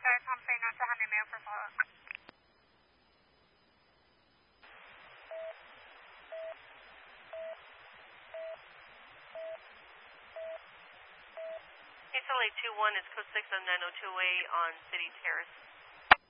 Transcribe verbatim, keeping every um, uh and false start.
在汤飞呢，是还没有分发。 It's only two one, it's code six of nine oh two A on City Terrace.